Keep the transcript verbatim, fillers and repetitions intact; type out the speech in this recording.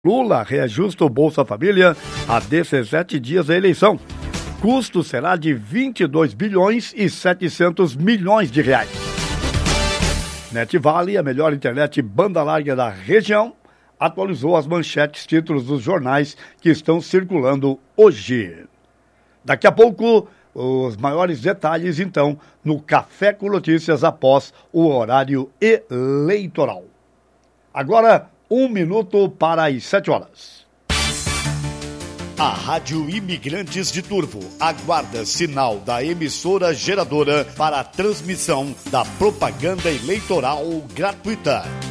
Lula reajusta o Bolsa Família a dezessete dias da eleição. Custo será de vinte e dois bilhões e setecentos milhões de reais. NetVale, a melhor internet banda larga da região, atualizou as manchetes, títulos dos jornais que estão circulando hoje. Daqui a pouco, os maiores detalhes, então, no Café com Notícias após o horário eleitoral. Agora, um minuto para as sete horas. A Rádio Imigrantes de Turvo aguarda sinal da emissora geradora para a transmissão da propaganda eleitoral gratuita.